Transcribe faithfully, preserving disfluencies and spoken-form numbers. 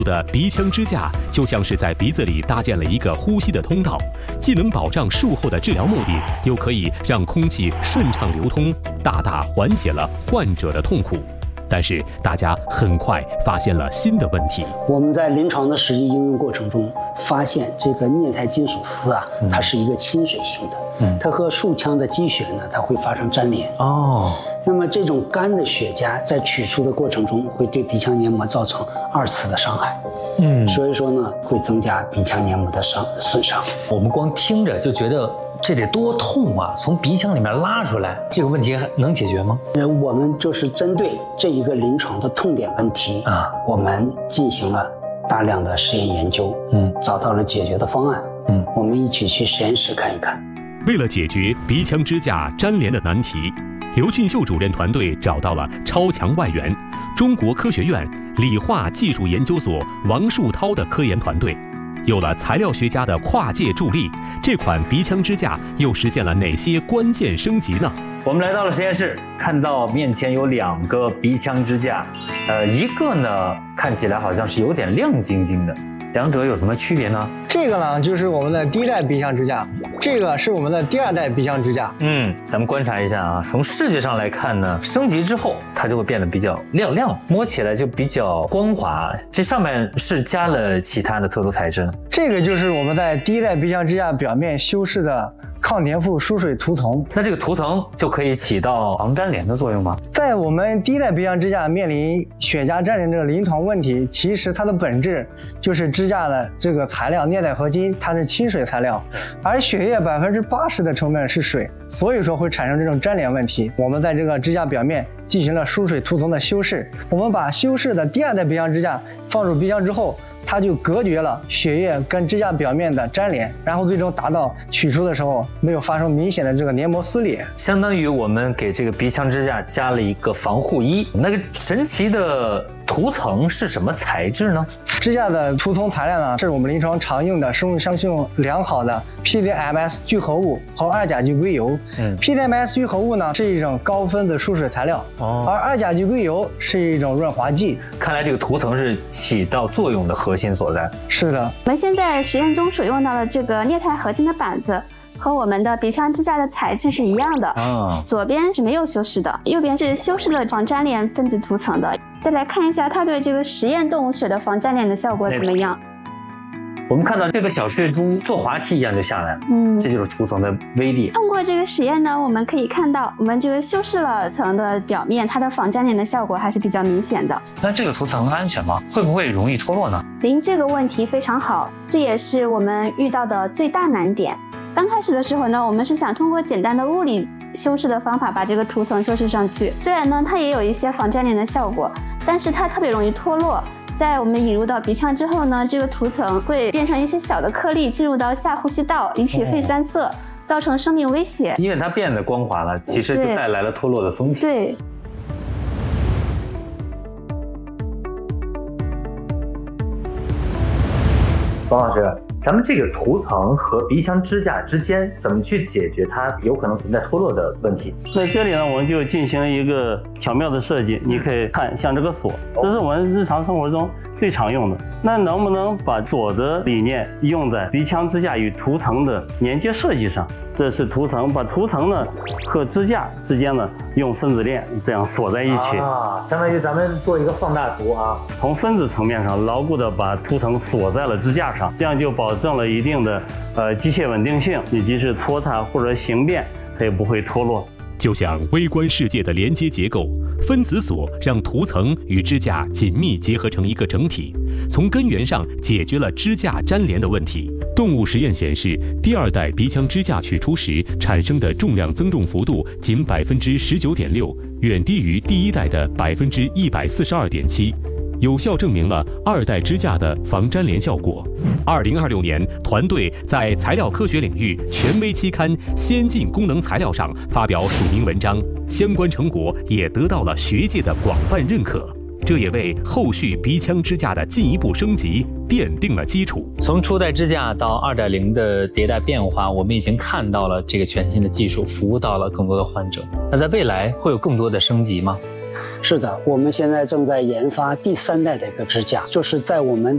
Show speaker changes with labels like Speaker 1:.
Speaker 1: 的鼻腔支架就像是在鼻子里搭建了一个呼吸的通道，既能保障术后的治疗目的，又可以让空气顺畅流通，大大缓解了患者的痛苦。但是大家很快发现了新的问题。
Speaker 2: 我们在临床的实际应用过程中发现，这个镍钛金属丝啊，嗯、它是一个亲水性的，嗯、它和术腔的积血呢，它会发生粘连。哦，那么这种干的血痂在取出的过程中，会对鼻腔黏膜造成二次的伤害。嗯，所以说呢，会增加鼻腔黏膜的伤损伤。
Speaker 3: 我们光听着就觉得这得多痛啊！从鼻腔里面拉出来，这个问题能解决吗？
Speaker 2: 呃，我们就是针对这一个临床的痛点问题啊，我们进行了大量的实验研究，嗯，找到了解决的方案，嗯，我们一起去实验室看一看。
Speaker 1: 为了解决鼻腔支架粘连的难题，刘俊秀主任团队找到了超强外援——中国科学院理化技术研究所王树涛的科研团队。有了材料学家的跨界助力，这款鼻腔支架又实现了哪些关键升级呢？
Speaker 3: 我们来到了实验室，看到面前有两个鼻腔支架，呃，一个呢看起来好像是有点亮晶晶的，两者有什么区别呢？
Speaker 4: 这个呢就是我们的第一代鼻腔支架，这个是我们的第二代鼻腔支架。
Speaker 3: 嗯，咱们观察一下啊，从视觉上来看呢，升级之后它就会变得比较亮亮，摸起来就比较光滑。这上面是加了其他的特殊材质呢？
Speaker 4: 这个就是我们在第一代鼻腔支架表面修饰的抗粘附疏水涂层。
Speaker 3: 那这个涂层就可以起到防粘连的作用吗？
Speaker 4: 在我们第一代鼻腔支架面临血痂粘连这个临床问题，其实它的本质就是支架的这个材料镍钛合金，它是亲水材料，而血液百分之八十的成分是水，所以说会产生这种粘连问题。我们在这个支架表面进行了疏水涂层的修饰，我们把修饰的第二代鼻腔支架放入鼻腔之后，它就隔绝了血液跟支架表面的粘连，然后最终达到取出的时候没有发生明显的这个黏膜撕裂。
Speaker 3: 相当于我们给这个鼻腔支架加了一个防护衣。那个神奇的涂层是什么材质呢？
Speaker 4: 支架的涂层材料呢，是我们临床常用的生物相性良好的 P D M S 聚合物和二甲基硅油。嗯 ，P D M S 聚合物呢是一种高分子疏水材料，哦，而二甲基硅油是一种润滑剂。
Speaker 3: 看来这个涂层是起到作用的核心所在。
Speaker 4: 是的，
Speaker 5: 我们现在实验中所用到的这个镍钛合金的板子，和我们的鼻腔支架的材质是一样的。啊，左边是没有修饰的，右边是修饰了防粘连分子涂层的。再来看一下它对这个实验动物血的防粘连的效果怎么样？
Speaker 3: 我们看到这个小血珠坐滑梯一样就下来了，嗯，这就是涂层的威力。
Speaker 5: 通过这个实验呢，我们可以看到，我们这个修饰了层的表面，它的防粘连的效果还是比较明显的。
Speaker 3: 那这个涂层安全吗？会不会容易脱落呢？
Speaker 5: 您这个问题非常好，这也是我们遇到的最大难点。刚开始的时候呢，我们是想通过简单的物理修饰的方法把这个涂层修饰上去，虽然呢它也有一些防粘连的效果，但是它特别容易脱落。在我们引入到鼻腔之后呢，这个涂层会变成一些小的颗粒进入到下呼吸道，引起肺栓塞，造成生命危险。
Speaker 3: 因为它变得光滑了，其实就带来了脱落的风险。
Speaker 5: 对。
Speaker 3: 王老师，咱们这个涂层和鼻腔支架之间怎么去解决它有可能存在脱落的问题？
Speaker 6: 在这里呢，我们就进行了一个巧妙的设计。你可以看，像这个锁，这是我们日常生活中最常用的。那能不能把锁的理念用在鼻腔支架与涂层的连接设计上？这是涂层，把涂层呢和支架之间呢用分子链这样锁在一起
Speaker 3: 啊，相当于咱们做一个放大图啊，
Speaker 6: 从分子层面上牢固的把涂层锁在了支架上，这样就保证了一定的呃机械稳定性，以及是搓擦或者形变它也不会脱落。
Speaker 1: 就像微观世界的连接结构，分子锁让涂层与支架紧密结合成一个整体，从根源上解决了支架粘连的问题。动物实验显示，第二代鼻腔支架取出时产生的重量增重幅度仅百分之十九点六，远低于第一代的百分之一百四十二点七。有效证明了二代支架的防粘连效果。二零二六年，团队在材料科学领域权威期刊《先进功能材料》上发表署名文章，相关成果也得到了学界的广泛认可。这也为后续鼻腔支架的进一步升级奠定了基础。
Speaker 3: 从初代支架到 二点零 的迭代变化，我们已经看到了这个全新的技术服务到了更多的患者。那在未来会有更多的升级吗？
Speaker 2: 是的，我们现在正在研发第三代的一个支架，就是在我们